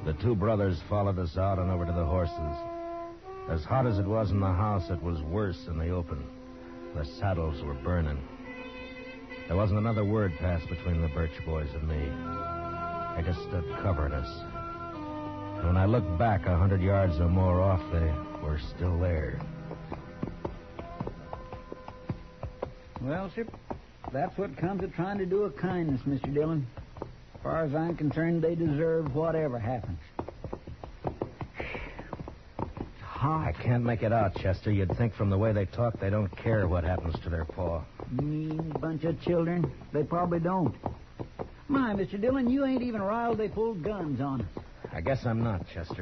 The two brothers followed us out and over to the horses. As hot as it was in the house, it was worse in the open. The saddles were burning. There wasn't another word passed between the Birch boys and me. They just stood covering us. And when I looked back 100 yards or more off, they were still there. Well, sir, that's what comes of trying to do a kindness, Mr. Dillon. As far as I'm concerned, they deserve whatever happens. I can't make it out, Chester. You'd think from the way they talk they don't care what happens to their paw. Mean bunch of children. They probably don't. My, Mr. Dillon, you ain't even riled they pulled guns on us. I guess I'm not, Chester.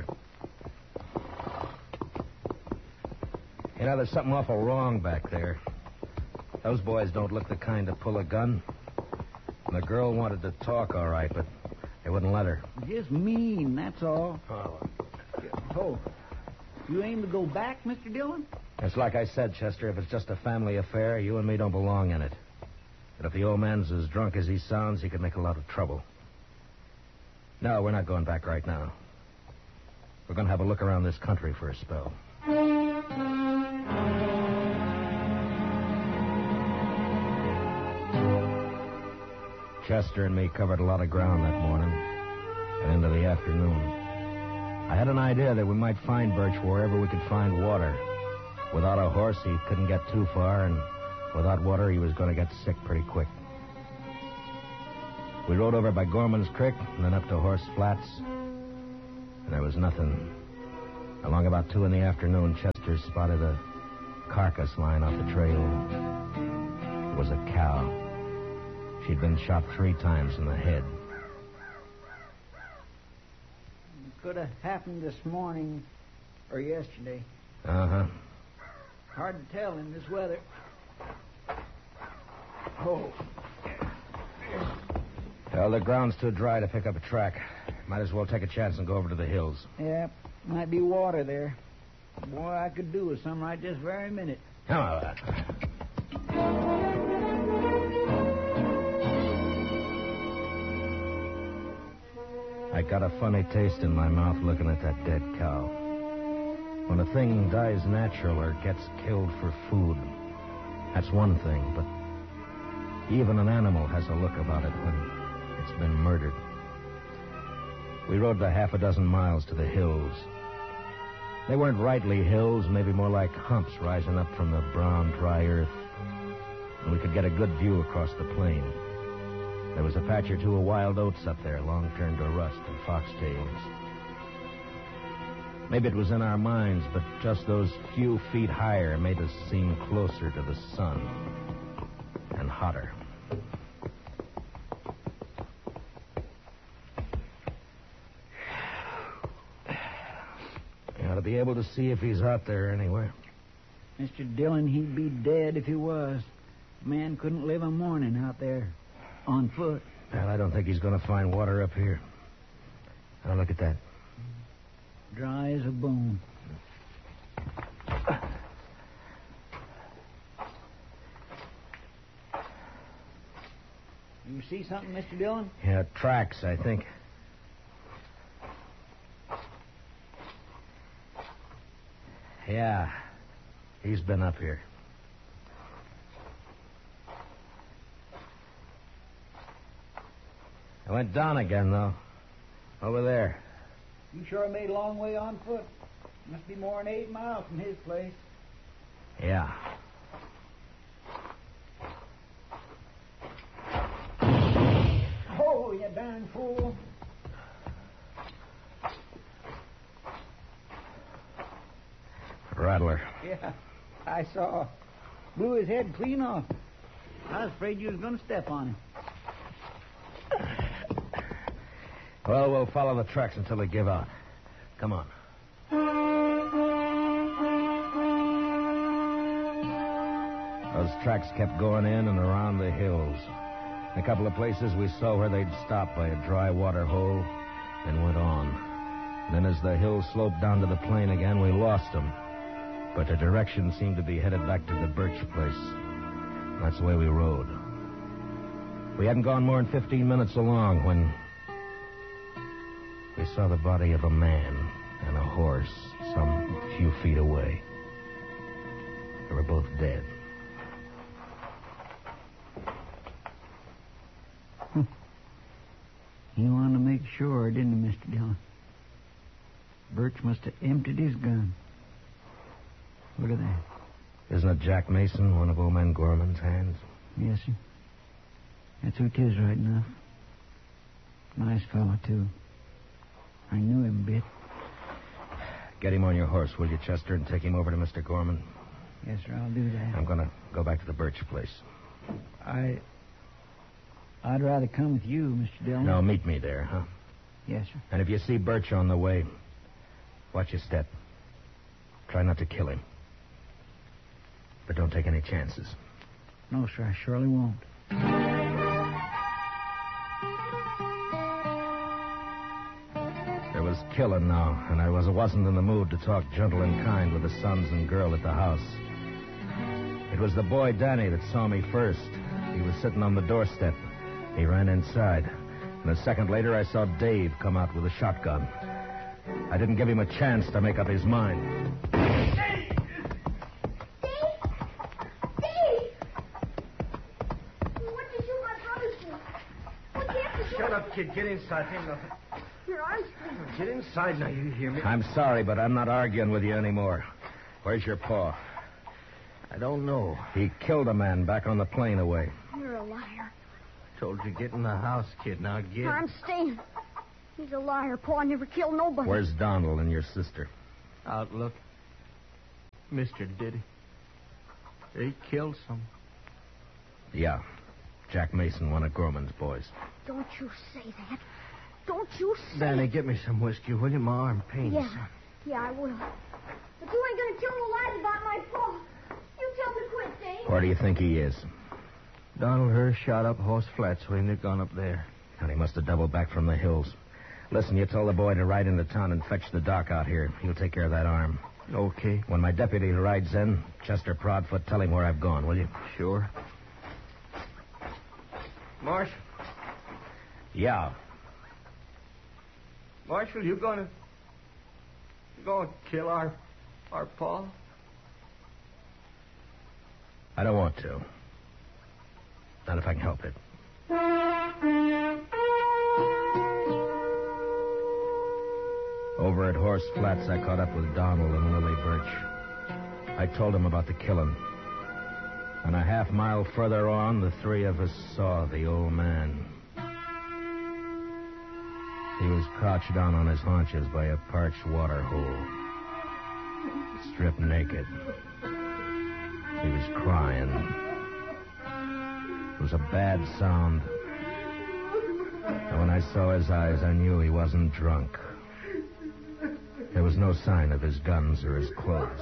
You know, there's something awful wrong back there. Those boys don't look the kind to pull a gun. And the girl wanted to talk, all right, but they wouldn't let her. Just mean, that's all. Oh. You aim to go back, Mr. Dillon? It's like I said, Chester, if it's just a family affair, you and me don't belong in it. But if the old man's as drunk as he sounds, he could make a lot of trouble. No, we're not going back right now. We're going to have a look around this country for a spell. Chester and me covered a lot of ground that morning and into the afternoon. I had an idea that we might find Birch wherever we could find water. Without a horse, he couldn't get too far, and without water, he was going to get sick pretty quick. We rode over by Gorman's Creek and then up to Horse Flats, and there was nothing. Along about 2 p.m, Chester spotted a carcass lying off the trail. It was a cow. She'd been shot 3 times in the head. Could have happened this morning or yesterday. Uh-huh. Hard to tell in this weather. Oh. Well, the ground's too dry to pick up a track. Might as well take a chance and go over to the hills. Yeah, might be water there. Boy, I could do with some right this very minute. Come on. I got a funny taste in my mouth looking at that dead cow. When a thing dies natural or gets killed for food, that's one thing, but even an animal has a look about it when it's been murdered. We rode the 6 miles to the hills. They weren't rightly hills, maybe more like humps rising up from the brown, dry earth. And we could get a good view across the plain. There was a patch or two of wild oats up there, long turned to rust, and foxtails. Maybe it was in our minds, but just those few feet higher made us seem closer to the sun. And hotter. You ought to be able to see if he's out there anywhere. Mr. Dillon, he'd be dead if he was. Man couldn't live a morning out there. On foot. Well, I don't think he's going to find water up here. Now, look at that. Dry as a bone. You see something, Mr. Dillon? Yeah, tracks, I think. Yeah, he's been up here. I went down again, though. Over there. You sure made a long way on foot. Must be more than 8 miles from his place. Yeah. Oh, you darn fool. Rattler. Yeah, I saw. Blew his head clean off. I was afraid you was going to step on him. Well, we'll follow the tracks until they give out. Come on. Those tracks kept going in and around the hills. In a couple of places we saw where they'd stopped by a dry water hole, then went on. And then as the hill sloped down to the plain again, we lost them. But the direction seemed to be headed back to the Birch place. That's the way we rode. We hadn't gone more than 15 minutes along when we saw the body of a man and a horse some few feet away. They were both dead. He wanted to make sure, didn't he, Mr. Dillon? Birch must have emptied his gun. Look at that. Isn't it Jack Mason, one of old man Gorman's hands? Yes, sir. That's who 'tis right enough. Nice fellow, too. I knew him a bit. Get him on your horse, will you, Chester, and take him over to Mr. Gorman? Yes, sir, I'll do that. I'm going to go back to the Birch place. I'd rather come with you, Mr. Dillon. No, meet me there, huh? Yes, sir. And if you see Birch on the way, watch your step. Try not to kill him. But don't take any chances. No, sir, I surely won't. There was killing now, and I wasn't in the mood to talk gentle and kind with the sons and girl at the house. It was the boy Danny that saw me first. He was sitting on the doorstep. He ran inside. And a second later, I saw Dave come out with a shotgun. I didn't give him a chance to make up his mind. Dave! What did you my brother do? What can't you Shut up, kid. Get inside. Ain't nothing. Your eyes. Get inside now, you hear me? I'm sorry, but I'm not arguing with you anymore. Where's your paw? I don't know. He killed a man back on the plane away. You're a liar. Told you get in the house, kid. Now get. I'm staying. He's a liar. Paul never killed nobody. Where's Donald and your sister? Outlook. Mr. Diddy. He killed some. Yeah. Jack Mason, one of Gorman's boys. Don't you say that. Don't you say Danny, it. get me some whiskey, will you? My arm pains. Yeah. Yeah, I will. But you ain't gonna tell no lies about my Paul. You tell me quick, Dave. Where do you think he is? Donald Hurst shot up Horse Flats when they'd gone up there. And he must have doubled back from the hills. Listen, you told the boy to ride into town and fetch the doc out here. He'll take care of that arm. Okay. When my deputy rides in, Chester Proudfoot, tell him where I've gone, will you? Sure. Marshal. Yeah. Marshal, you gonna kill our Paul? I don't want to. Not if I can help it. Over at Horse Flats, I caught up with Donald and Lily Birch. I told them about the killing. And a half mile further on, the three of us saw the old man. He was crouched down on his haunches by a parched water hole, stripped naked. He was crying. It was a bad sound. And when I saw his eyes, I knew he wasn't drunk. There was no sign of his guns or his clothes.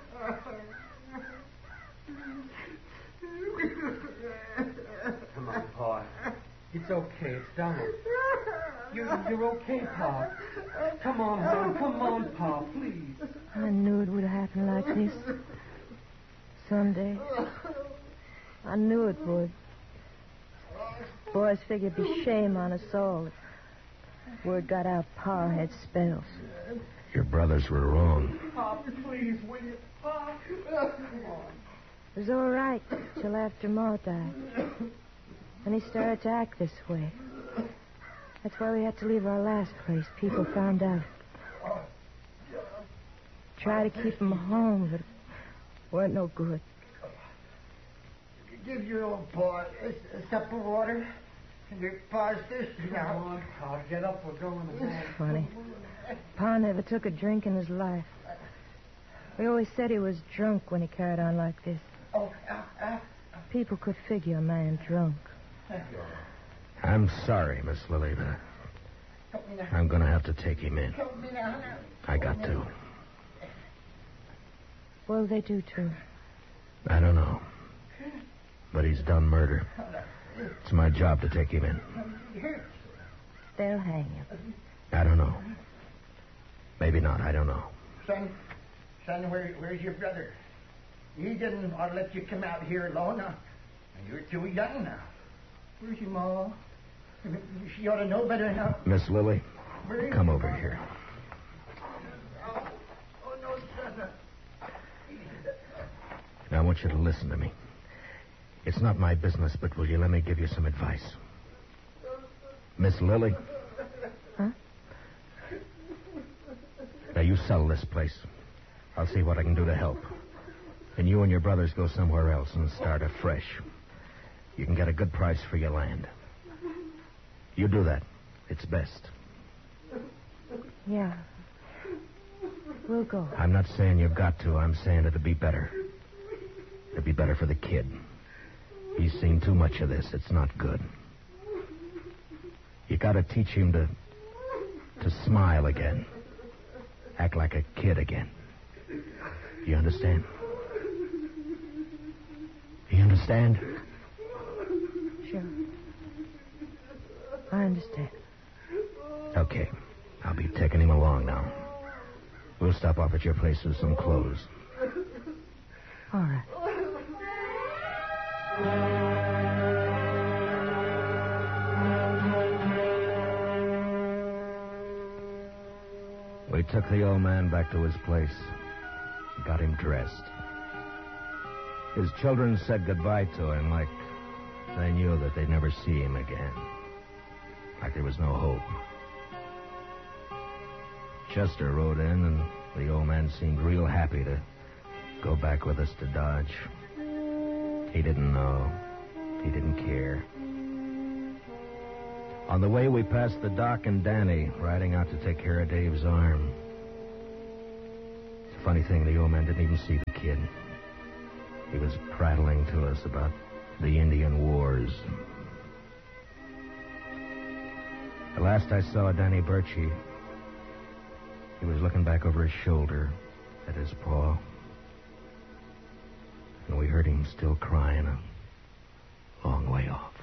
Come on, Pa. It's okay. It's Donald. You're okay, Pa. Come on, hon. Come on, Pa, please. I knew it would happen like this. Someday. I knew it would. Boys figured it'd be shame on us all if word got out Pa had spells. Your brothers were wrong. Pa, please, will you? Pa. Come on. It was all right till after Ma died. Then he started to act this way. That's why we had to leave our last place. People found out. Try to keep him home, but it weren't no good. Give your old Pa a sup of water. And your Pa's thirsty now. Come on, Pa. Get up. We're going to bed. Funny. Pa never took a drink in his life. We always said he was drunk when he carried on like this. Oh, People could figure a man drunk. I'm sorry, Miss Lily, but help me now. I'm going to have to take him in. Help me now. I got to. What'll they do to him? I don't know. But he's done murder. It's my job to take him in. They'll hang him. I don't know. Maybe not. I don't know. Son, where's your brother? He didn't ought to let you come out here alone. Now, you're too young now. Where's your Ma? She ought to know better now. Miss Lily, Come over here. Oh, no, son. Now, I want you to listen to me. It's not my business, but will you let me give you some advice? Miss Lily? Huh? Now, you sell this place. I'll see what I can do to help. And you and your brothers go somewhere else and start afresh. You can get a good price for your land. You do that. It's best. Yeah. We'll go. I'm not saying you've got to. I'm saying it'd be better. It'd be better for the kid. He's seen too much of this. It's not good. You gotta teach him to smile again. Act like a kid again. You understand? You understand? Sure. I understand. Okay. I'll be taking him along now. We'll stop off at your place with some clothes. All right. We took the old man back to his place. Got him dressed. His children said goodbye to him like they knew that they'd never see him again. Like there was no hope. Chester rode in, and the old man seemed real happy to go back with us to Dodge. He didn't know. He didn't care. On the way, we passed the Doc and Danny riding out to take care of Dave's arm. It's a funny thing, the old man didn't even see the kid. He was prattling to us about the Indian Wars. The last I saw of Danny Birchie, he was looking back over his shoulder at his paw. And we heard him still crying a long way off.